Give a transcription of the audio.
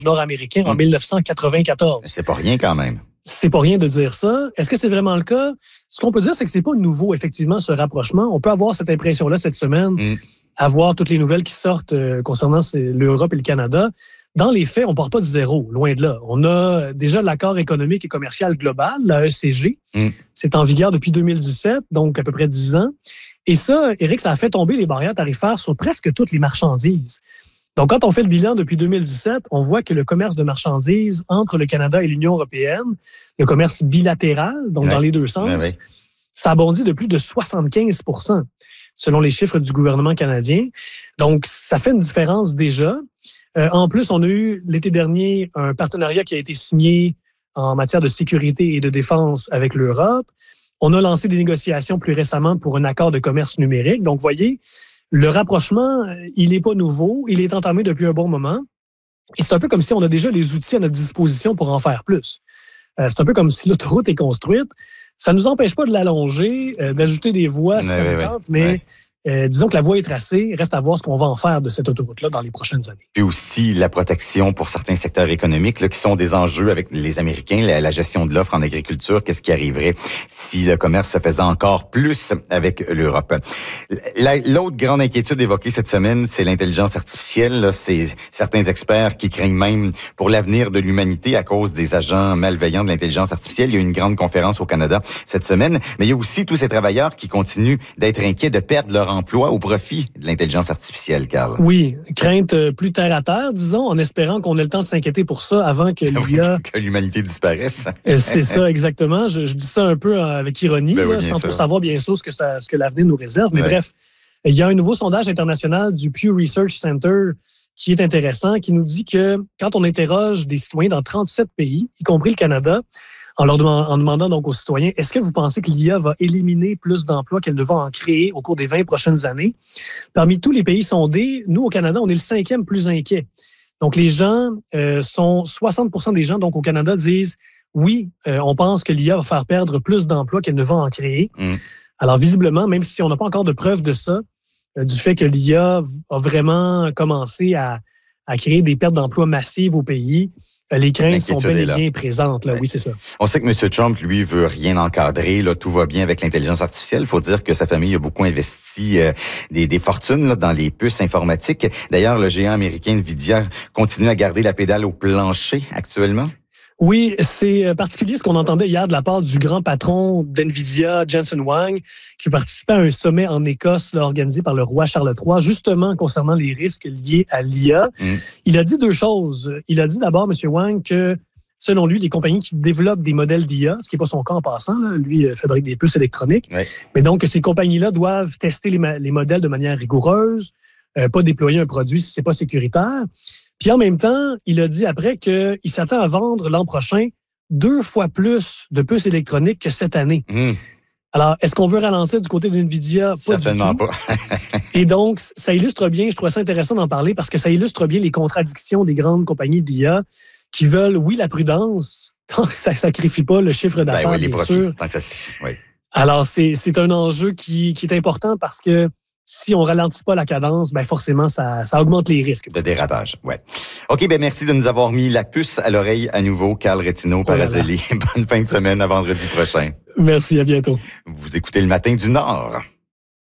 nord-américain en 1994. C'est pas rien quand même. C'est pas rien de dire ça. Est-ce que c'est vraiment le cas? Ce qu'on peut dire, c'est que c'est pas nouveau, effectivement, ce rapprochement. On peut avoir cette impression-là cette semaine, à voir toutes les nouvelles qui sortent concernant l'Europe et le Canada. Dans les faits, on part pas de zéro, loin de là. On a déjà l'accord économique et commercial global, la ECG. C'est en vigueur depuis 2017, donc à peu près 10 ans. Et ça, Éric, ça a fait tomber les barrières tarifaires sur presque toutes les marchandises. Donc, quand on fait le bilan depuis 2017, on voit que le commerce de marchandises entre le Canada et l'Union européenne, le commerce bilatéral, donc dans les deux sens, ça a bondi de plus de 75 % selon les chiffres du gouvernement canadien. Donc, ça fait une différence déjà. En plus, on a eu l'été dernier un partenariat qui a été signé en matière de sécurité et de défense avec l'Europe. On a lancé des négociations plus récemment pour un accord de commerce numérique. Donc, vous voyez, le rapprochement, il n'est pas nouveau. Il est entamé depuis un bon moment. Et c'est un peu comme si on a déjà les outils à notre disposition pour en faire plus. C'est un peu comme si l'autoroute est construite. Ça ne nous empêche pas de l'allonger, d'ajouter des voies si ça nous tente, mais disons que la voie est tracée. Reste à voir ce qu'on va en faire de cette autoroute-là dans les prochaines années. Puis aussi la protection pour certains secteurs économiques là, qui sont des enjeux avec les Américains, la gestion de l'offre en agriculture. Qu'est-ce qui arriverait si le commerce se faisait encore plus avec l'Europe? L'autre grande inquiétude évoquée cette semaine, c'est l'intelligence artificielle. Là, c'est certains experts qui craignent même pour l'avenir de l'humanité à cause des agents malveillants de l'intelligence artificielle. Il y a eu une grande conférence au Canada cette semaine, mais il y a aussi tous ces travailleurs qui continuent d'être inquiets de perdre leur emploi au profit de l'intelligence artificielle, Carl. Oui, crainte plus terre à terre, disons, en espérant qu'on ait le temps de s'inquiéter pour ça avant que l'IA... que l'humanité disparaisse. C'est ça, exactement. Je dis ça un peu avec ironie, sans pour savoir bien sûr ce que l'avenir nous réserve. Mais bref, il y a un nouveau sondage international du Pew Research Center qui est intéressant, qui nous dit que quand on interroge des citoyens dans 37 pays, y compris le Canada, en demandant donc aux citoyens, est-ce que vous pensez que l'IA va éliminer plus d'emplois qu'elle ne va en créer au cours des 20 prochaines années? Parmi tous les pays sondés, nous, au Canada, on est le 5e plus inquiet. Donc, les gens 60 % des gens, donc au Canada, disent oui, on pense que l'IA va faire perdre plus d'emplois qu'elle ne va en créer. Alors, visiblement, même si on n'a pas encore de preuve de ça, du fait que l'IA a vraiment commencé à créer des pertes d'emplois massives au pays, les craintes sont bel et bien présentes. Là. Oui, c'est ça. On sait que M. Trump, lui, veut rien encadrer. Là, tout va bien avec l'intelligence artificielle. Il faut dire que sa famille a beaucoup investi des fortunes là, dans les puces informatiques. D'ailleurs, le géant américain Nvidia continue à garder la pédale au plancher actuellement. Oui, c'est particulier ce qu'on entendait hier de la part du grand patron d'NVIDIA, Jensen Huang, qui participait à un sommet en Écosse là, organisé par le roi Charles III, justement concernant les risques liés à l'IA. Il a dit deux choses. Il a dit d'abord, M. Huang, que selon lui, les compagnies qui développent des modèles d'IA, ce qui n'est pas son cas en passant, là, lui fabrique des puces électroniques, mais donc ces compagnies-là doivent tester les modèles de manière rigoureuse, pas déployer un produit si c'est pas sécuritaire. Puis en même temps, il a dit après qu'il s'attend à vendre l'an prochain 2 fois plus de puces électroniques que cette année. Alors, est-ce qu'on veut ralentir du côté d'NVIDIA? Pas Certainement du tout. pas. Et donc, ça illustre bien, je trouve ça intéressant d'en parler parce que ça illustre bien les contradictions des grandes compagnies d'IA qui veulent, oui, la prudence, tant que ça ne sacrifie pas le chiffre d'affaires, les bien profits, sûr. tant que ça suffit, oui. Alors, c'est un enjeu qui est important parce que si on ralentit pas la cadence, ben forcément, ça augmente les risques. De dérapage, ouais. OK, ben merci de nous avoir mis la puce à l'oreille à nouveau, Carl Retino-Parazelli. Bonne fin de semaine, à vendredi prochain. Merci, à bientôt. Vous écoutez Le Matin du Nord.